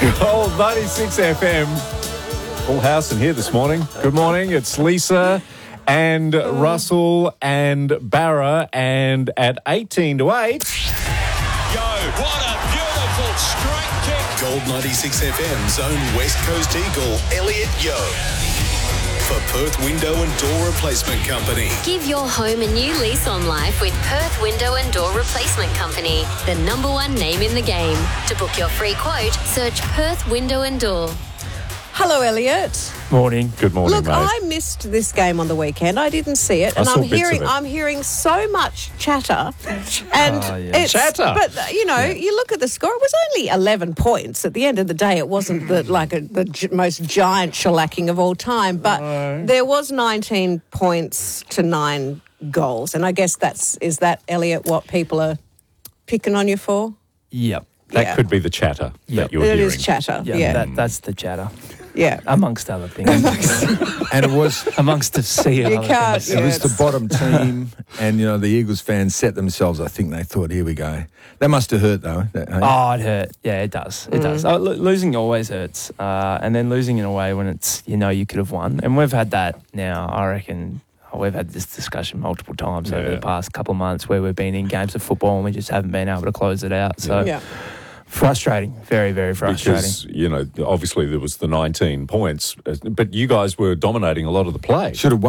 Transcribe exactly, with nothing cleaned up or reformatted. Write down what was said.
Gold ninety-six F M. Full house in here this morning. Good morning. It's Lisa and Russell and Barra, and at eighteen to eight. Yo, what a beautiful straight kick. Gold ninety-six F M's own West Coast Eagle, Elliot Yo. For Perth Window and Door Replacement Company. Give your home a new lease on life with Perth Window and Door Replacement Company, the number one name in the game. To book your free quote, search Perth Window and Door. Hello, Elliot. Morning. Good morning, Look, mate. I missed this game on the weekend. I didn't see it, I and saw I'm bits of hearing it. I'm hearing so much chatter, and Oh, yeah. it's, Chatter? But uh, you know, you look at the score. It was only eleven points. At the end of the day, it wasn't the like a, the gi- most giant shellacking of all time, but there was nineteen points to nine goals, and I guess that's is that Elliot what people are picking on you for? Yep. that yeah. could be the chatter Yep. that you're It hearing. is chatter. Yep. Yeah, That, that's the chatter, yeah. amongst other things. And it was amongst a sea of You other can't- things. it was Yes. the bottom team, and you know the Eagles fans set themselves. I think they thought, "Here we go." That must have hurt, though. That, hey? Oh, it hurt. Yeah, it does. It does. Oh, lo- losing always hurts. Uh, and then losing in a way when it's, you know, you could have won. And we've had that now, I reckon. oh, We've had this discussion multiple times over Yeah. the past couple of months where we've been in games of football and we just haven't been able to close it out. So Yeah. frustrating. Very, very frustrating. Because, you know, obviously there was the nineteen points, uh, but you guys were dominating a lot of the play. Should have won.